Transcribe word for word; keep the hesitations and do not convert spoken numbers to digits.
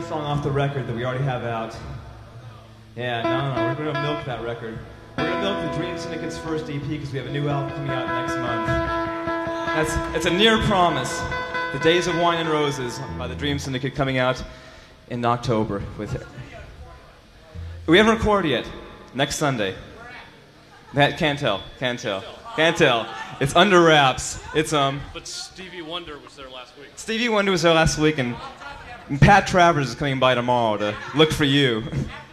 song off the record that we already have out. Yeah, no, no, we're gonna milk that record. We're gonna milk the Dream Syndicate's first E P because we have a new album coming out next month. That's, it's a near promise. The Days of Wine and Roses by the Dream Syndicate coming out in October with it. We haven't recorded yet. Next Sunday. That can't tell. Can't tell. Can't tell. It's under wraps. It's um. But Stevie Wonder was there last week. Stevie Wonder was there last week, and, and Pat Travers is coming by tomorrow to look for you.